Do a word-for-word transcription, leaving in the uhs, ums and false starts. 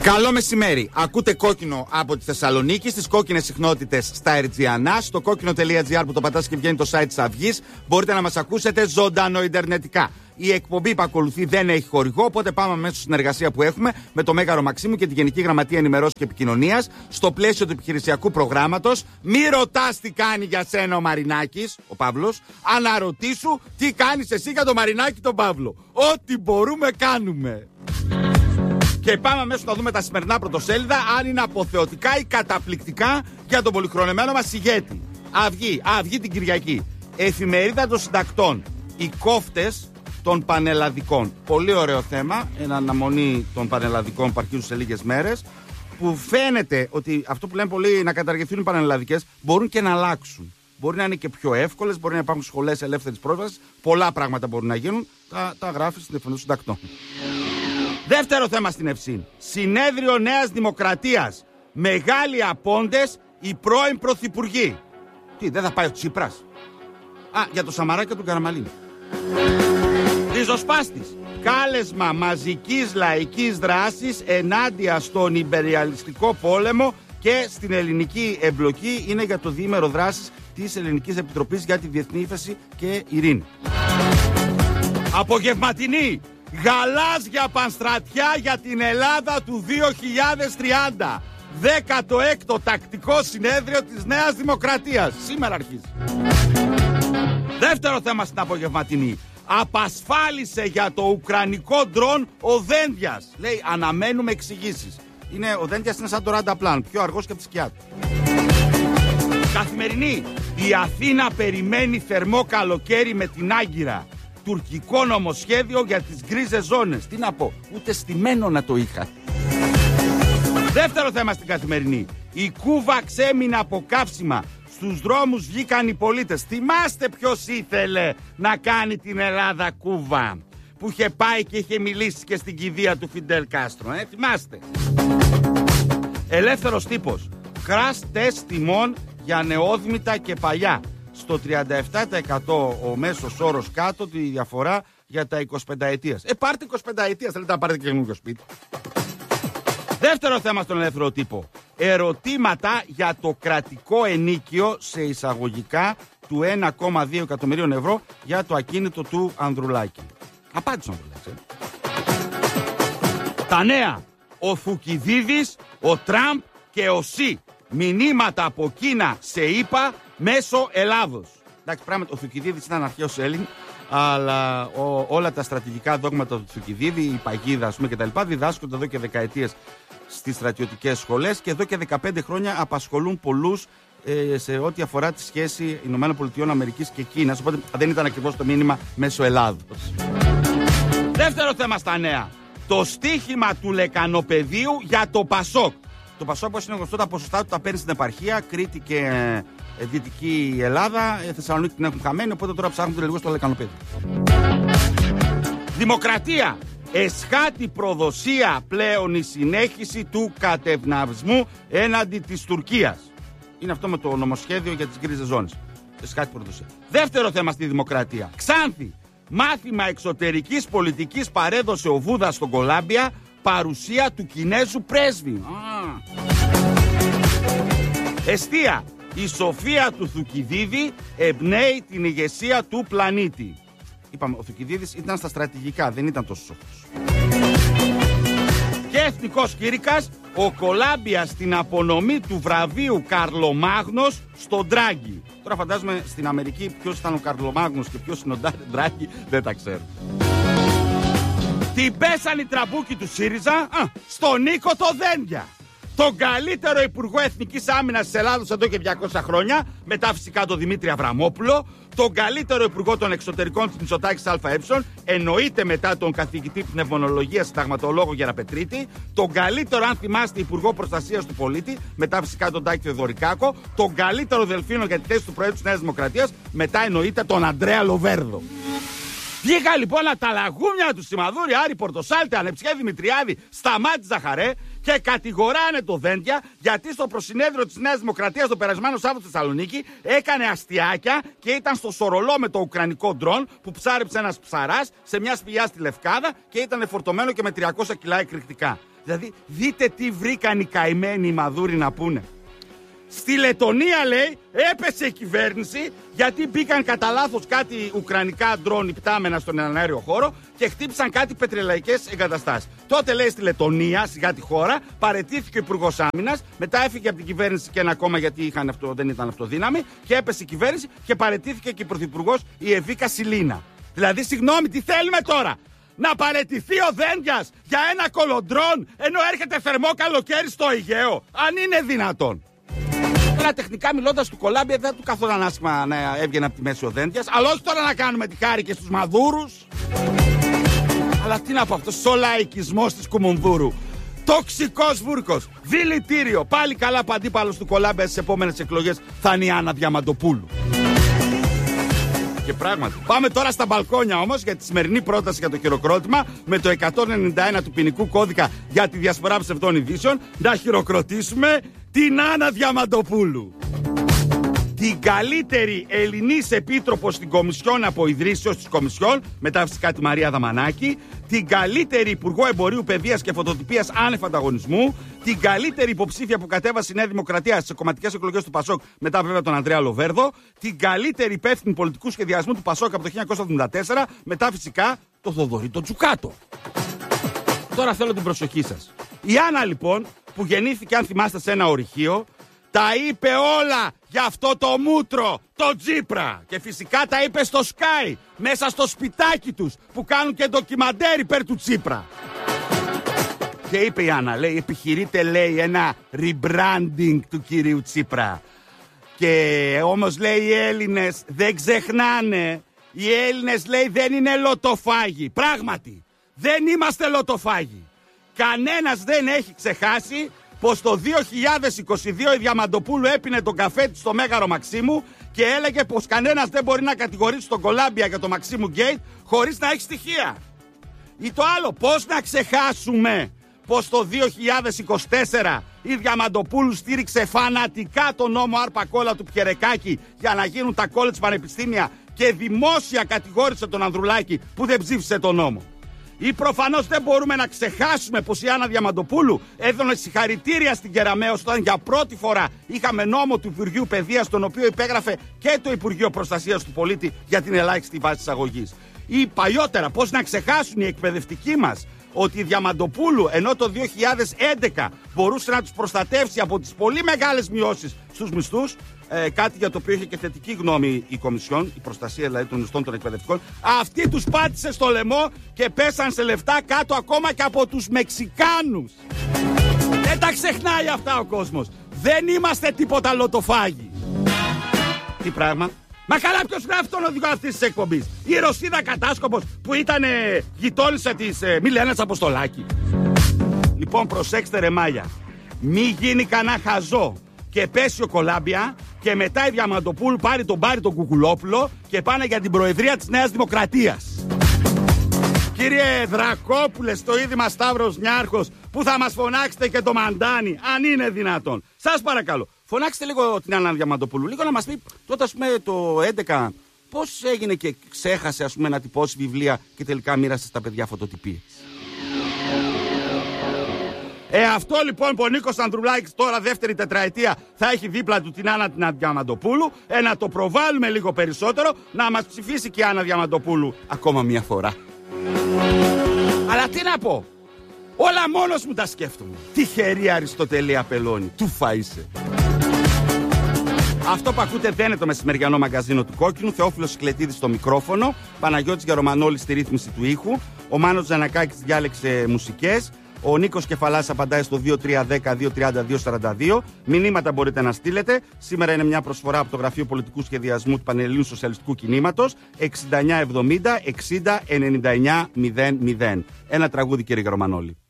Καλό μεσημέρι. Ακούτε Κόκκινο από τη Θεσσαλονίκη, στις κόκκινες συχνότητες στα Ερτζιανά, στο κόκκινο τελεία τζι άρ που το πατάς και βγαίνει το site της Αυγής. Μπορείτε να μας ακούσετε ζωντανό ιντερνετικά. Η εκπομπή που ακολουθεί δεν έχει χορηγό, οπότε πάμε μέσα στη συνεργασία που έχουμε με το Μέγαρο Μαξίμου και τη Γενική Γραμματεία Ενημερώσεων και Επικοινωνίας στο πλαίσιο του επιχειρησιακού προγράμματος. Μη ρωτάς τι κάνει για σένα ο Μαρινάκης, ο Παύλος, αναρωτήσου τι κάνεις εσύ για τον Μαρινάκη τον Παύλο. Ό,τι μπορούμε κάνουμε. Και πάμε αμέσως να δούμε τα σημερινά πρωτοσέλιδα, αν είναι αποθεωτικά ή καταπληκτικά για τον πολυχρονεμένο μας ηγέτη. Αυγή, Αυγή την Κυριακή. Εφημερίδα των συντακτών. Οι κόφτες των πανελλαδικών. Πολύ ωραίο θέμα. Εν αναμονή των πανελλαδικών που αρχίζουν σε λίγες μέρες. Που φαίνεται ότι αυτό που λένε πολλοί να καταργηθούν οι πανελλαδικές μπορούν και να αλλάξουν. Μπορεί να είναι και πιο εύκολες, μπορεί να υπάρχουν σχολές ελεύθερης πρόσβασης. Πολλά πράγματα μπορούν να γίνουν. Τα, τα γράφει στην Εφημερίδα των Συντακτών. Δεύτερο θέμα στην Ευσύν. Συνέδριο Νέας Δημοκρατίας. Μεγάλοι απόντες οι πρώην πρωθυπουργοί. Τι, δεν θα πάει ο Τσίπρας? Α, για το Σαμαρά και τον Καραμαλίνη. Ριζοσπάστης. Κάλεσμα μαζικής λαϊκής δράσης ενάντια στον υπεριαλιστικό πόλεμο και στην ελληνική εμπλοκή. Είναι για το διήμερο δράσης της Ελληνικής Επιτροπής για τη Διεθνή Ύφεση και Ειρήνη. Απογευματινή. Γαλάζια πανστρατιά για την Ελλάδα του δύο χιλιάδες τριάντα. δέκατο έκτο τακτικό συνέδριο της Νέας Δημοκρατίας. Σήμερα αρχίζει. Δεύτερο θέμα στην απογευματινή. Απασφάλισε για το ουκρανικό ντρόν ο Δένδιας. Λέει, αναμένουμε εξηγήσεις. Είναι, ο Δένδιας είναι σαν το ρανταπλάν, πιο αργός και από τη σκιά του. Καθημερινή. Η Αθήνα περιμένει θερμό καλοκαίρι με την Άγκυρα. Τουρκικό νομοσχέδιο για τις γκρίζες ζώνες. Τι να πω, ούτε στημένο να το είχα. Δεύτερο θέμα στην Καθημερινή. Η Κούβα ξέμεινε από καύσιμα. Στους δρόμους βγήκαν οι πολίτες. Θυμάστε ποιος ήθελε να κάνει την Ελλάδα Κούβα, που είχε πάει και είχε μιλήσει και στην κηδεία του Φιντέλ Κάστρο, ε? Θυμάστε. Ελεύθερος τύπος. Crash test τιμών για νεόδμητα και παλιά. Στο τριάντα επτά τοις εκατό ο μέσος όρος κάτω, τη διαφορά για τα εικοσιπενταετίας. Ε, πάρτε εικοσιπενταετίας, θέλετε να πάρετε και καινούργιο σπίτι. Δεύτερο θέμα στον ελεύθερο τύπο. Ερωτήματα για το κρατικό ενίκιο σε εισαγωγικά του ένα κόμμα δύο εκατομμυρίων ευρώ για το ακίνητο του Ανδρουλάκη. Απάντησε ο Ανδρουλάκης. Ε. Τα νέα. Ο Θουκυδίδης, ο Τραμπ και ο Σι. Μηνύματα από Κίνα σε ΗΠΑ μέσω Ελλάδος. Εντάξει, πράγματι, ο Θουκυδίδης ήταν αρχαίος Έλλην, αλλά ο, όλα τα στρατηγικά δόγματα του Θουκυδίδη, η παγίδα, ας πούμε, κτλ., διδάσκονται εδώ και δεκαετίες στις στρατιωτικές σχολές και εδώ και δεκαπέντε χρόνια απασχολούν πολλούς ε, σε ό,τι αφορά τη σχέση ΗΠΑ και Κίνας. Οπότε δεν ήταν ακριβώς το μήνυμα μέσω Ελλάδος. Δεύτερο θέμα στα νέα. Το στίχημα του λεκανοπεδίου για το Πασόκ. Το Πασόκ, όπως είναι γνωστό, τα ποσοστά του τα παίρνει στην επαρχία, Κρήτη και ε, Δυτική Ελλάδα. Ε, Θεσσαλονίκη την έχουν χαμένη, οπότε τώρα ψάχνουν λίγο στο λεκανοπέδιο. Δημοκρατία. Εσχάτη προδοσία πλέον η συνέχιση του κατευναυσμού έναντι της Τουρκίας. Είναι αυτό με το νομοσχέδιο για τις γκρίζες ζώνες. Εσχάτη προδοσία. Δεύτερο θέμα στη Δημοκρατία. Ξάνθη. Μάθημα εξωτερικής πολιτικής παρέδωσε ο Βούδας στον Κολάμπια. Παρουσία του Κινέζου πρέσβη. Α. Εστία. Η σοφία του Θουκυδίδη εμπνέει την ηγεσία του πλανήτη. Είπαμε, ο Θουκυδίδης ήταν στα στρατηγικά, δεν ήταν τόσο σοφός. Και εθνικός κήρυκας, ο Κολάμπια στην απονομή του βραβείου Καρλομάγνος στον Ντράγκη. Τώρα φαντάζομαι στην Αμερική ποιος ήταν ο Καρλομάγνος και ποιος είναι ο Ντράγκη, δεν τα ξέρω. Την πέσαν οι τραμπούκοι του ΣΥΡΙΖΑ α, στον Νίκο το Δένδια. Τον καλύτερο Υπουργό Εθνικής Άμυνας της Ελλάδος εδώ και διακόσια χρόνια, μετά φυσικά τον Δημήτρη Αβραμόπουλο, τον καλύτερο Υπουργό των Εξωτερικών της Μητσοτάκης ΑΕ, εννοείται μετά τον καθηγητή Πνευμονολογίας συνταγματολόγο Γεραπετρίτη, τον καλύτερο, αν θυμάστε, Υπουργό Προστασίας του Πολίτη, μετά φυσικά τον Τάκη Θεοδωρικάκο, τον καλύτερο Δελφίνο για τη θέση του Προέδρου της Νέας Δημοκρατίας, μετά εννοείται τον Αντρέα Λοβέρδο. Βγήκα λοιπόν από τα λαγούμια του Σιμαδούρη, Άρη Πορτοσάλτε, Ανεψιέ Δημητριάδη, Σταμάτη Ζαχαρέ και κατηγοράνε το Δένδια γιατί στο προσυνέδριο της Νέας Δημοκρατίας το περασμένο Σάββατο στη Θεσσαλονίκη έκανε αστιάκια και ήταν στο σορολό με το ουκρανικό ντρόν που ψάρεψε ένας ψαράς σε μια σπηλιά στη Λευκάδα και ήταν φορτωμένο και με τριακόσια κιλά εκρηκτικά. Δηλαδή, δείτε τι βρήκαν οι καημένοι οι Μαδούροι να πούνε. Στη Λετονία, λέει, έπεσε η κυβέρνηση γιατί μπήκαν κατά λάθος κάτι ουκρανικά ντρόν υπτάμενα στον εναέριο χώρο και χτύπησαν κάτι πετρελαϊκές εγκαταστάσεις. Τότε, λέει, στη Λετονία, σιγά τη χώρα, παραιτήθηκε ο Υπουργός Άμυνας, μετά έφυγε από την κυβέρνηση και ένα κόμμα γιατί είχαν αυτό, δεν ήταν αυτοδύναμη και έπεσε η κυβέρνηση και παραιτήθηκε και η πρωθυπουργός η Εβίκα Σιλίνα. Δηλαδή, συγγνώμη, τι θέλουμε τώρα? Να παραιτηθεί ο Δένδιας για ένα κολοντρόν ενώ έρχεται θερμό καλοκαίρι στο Αιγαίο? Αν είναι δυνατόν. Τώρα τεχνικά μιλώντας του Κολάμπια δεν του καθόταν άσχημα να έβγαινε από τη μέση ο Δένδιας. Αλλά όχι τώρα να κάνουμε τη χάρη και στους Μαδούρους. Αλλά τι να πω, αυτός ο λαϊκισμός της Κουμουνδούρου. Τοξικός βούρκος. Δηλητήριο. Πάλι καλά που αντίπαλος του Κολάμπια στις επόμενες εκλογές θα είναι η Άννα Διαμαντοπούλου. Και πράγματι. Πάμε τώρα στα μπαλκόνια όμως για τη σημερινή πρόταση για το χειροκρότημα με το εκατόν ενενήντα ένα του ποινικού κώδικα για τη διασπορά ψευδών ειδήσεων. Να χειροκροτήσουμε την Άννα Διαμαντοπούλου. Την καλύτερη Ελληνής επίτροπο στην Κομισιόν από ιδρύσεως της Κομισιόν, μετά φυσικά τη Μαρία Δαμανάκη, την καλύτερη Υπουργό Εμπορίου, Παιδείας και Φωτοτυπίας άνευ ανταγωνισμού, την καλύτερη υποψήφια που κατέβασε η Νέα Δημοκρατία στις κομματικές εκλογές του Πασόκ, μετά βέβαια τον Ανδρέα Λοβέρδο, την καλύτερη υπεύθυνη πολιτικού σχεδιασμού του Πασόκ από το χίλια εννιακόσια εβδομήντα τέσσερα, μετά φυσικά το Θοδωρή τον Τζουκάτο. Τώρα θέλω την προσοχή σας. Η Άννα λοιπόν, που γεννήθηκε αν θυμάστε σε ένα ορυχείο, τα είπε όλα για αυτό το μούτρο, το Τσίπρα. Και φυσικά τα είπε στο Sky, μέσα στο σπιτάκι τους, που κάνουν και ντοκιμαντέρ υπέρ του Τσίπρα. Και είπε η Άννα, λέει, επιχειρείται, λέει, ένα rebranding του κυρίου Τσίπρα. Και όμως, λέει, οι Έλληνες δεν ξεχνάνε. Οι Έλληνες, λέει, δεν είναι λοτοφάγοι. Πράγματι, δεν είμαστε λοτοφάγοι. Κανένας δεν έχει ξεχάσει πως το δύο χιλιάδες είκοσι δύο η Διαμαντοπούλου έπινε τον καφέ της στο Μέγαρο Μαξίμου και έλεγε πως κανένας δεν μπορεί να κατηγορήσει τον Κολάμπια για το Μαξίμου Γκέιτ χωρίς να έχει στοιχεία. Ή το άλλο, πως να ξεχάσουμε πως το δύο χιλιάδες είκοσι τέσσερα η Διαμαντοπούλου στήριξε φανατικά τον νόμο Άρπα Κόλλα του Πιερεκάκη για να γίνουν τα college πανεπιστήμια και δημόσια κατηγόρησε τον Ανδρουλάκη που δεν ψήφισε τον νόμο. Ή προφανώς δεν μπορούμε να ξεχάσουμε πως η Άννα Διαμαντοπούλου έδωνε συγχαρητήρια στην Κεραμέως όταν για πρώτη φορά είχαμε νόμο του Υπουργείου Παιδείας, τον οποίο υπέγραφε και το Υπουργείο Προστασίας του Πολίτη για την ελάχιστη βάση εισαγωγής. Ή παλιότερα, πώς να ξεχάσουν οι εκπαιδευτικοί μας ότι η Διαμαντοπούλου ενώ το δύο χιλιάδες έντεκα μπορούσε να τους προστατεύσει από τις πολύ μεγάλες μειώσεις στους μισθούς, ε, κάτι για το οποίο είχε και θετική γνώμη η Κομισιόν, η προστασία δηλαδή των μισθών των εκπαιδευτικών, αυτή τους πάτησε στο λαιμό και πέσαν σε λεφτά κάτω ακόμα και από τους Μεξικάνους. Δεν τα ξεχνάει αυτά ο κόσμος. Δεν είμαστε τίποτα λοτοφάγοι. Τι πράγμα. Μα καλά, ποιος γράφει τον οδηγό αυτής της εκπομπής? Η Ρωσίδα Κατάσκοπος που ήταν ε, γειτόνισσα της ε, Μιλένας Αποστολάκη. Λοιπόν, προσέξτε ρε μάλια. Μη γίνει κανένα χαζό και πέσει ο Κολάμπια και μετά η Διαμαντοπούλου πάρει τον Πάρη τον Κουκουλόπουλο και πάνε για την προεδρία της Νέας Δημοκρατίας. Κύριε Δρακόπουλε, στο είδημα Σταύρος Νιάρχος, που θα μας φωνάξετε και το μαντάνι, αν είναι δυνατόν. Σας παρακαλώ, φωνάξτε λίγο την Άννα Διαμαντοπούλου, λίγο να μας πει τότε, ας πούμε, το έντεκα πώς έγινε και ξέχασε, ας πούμε, να τυπώσει βιβλία και τελικά μοίρασε στα παιδιά φωτοτυπίες. Ε, αυτό λοιπόν που ο Νίκος Ανδρουλάκης τώρα δεύτερη τετραετία θα έχει δίπλα του την Άννα την Διαμαντοπούλου, ε, να το προβάλλουμε λίγο περισσότερο, να μας ψηφίσει και η Άννα Διαμαντοπούλου ακόμα μια φορά. Αλλά τι να πω, όλα μόνος μου τα σκέφτομαι. Τυχερή Αριστοτελεία Πελώνη, του φαΐσε. Αυτό που ακούτε δεν είναι το μεσημεριανό μαγκαζίνο του Κόκκινου. Θεόφιλος Σικλετίδης στο μικρόφωνο, Παναγιώτης Γερομανόλης στη ρύθμιση του ήχου, ο Μάνος Τζανακάκης διάλεξε μουσικές, ο Νίκος Κεφαλάς απαντάει στο δύο τρία ένα μηδέν δύο τρία δύο σαράντα δύο. Μηνύματα μπορείτε να στείλετε. Σήμερα είναι μια προσφορά από το Γραφείο Πολιτικού Σχεδιασμού του Πανελληνίου Σοσιαλιστικού Κινήματος. εξήντα εννιά εβδομήντα εξήντα ενενήντα εννιά μηδέν μηδέν. Ένα τραγούδι, κύριε Γερομανόλη.